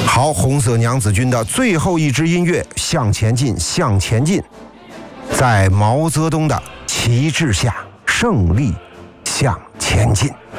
好，红色娘子军的最后一支音乐《向前进，向前进》，在毛泽东的旗帜下，胜利向前进。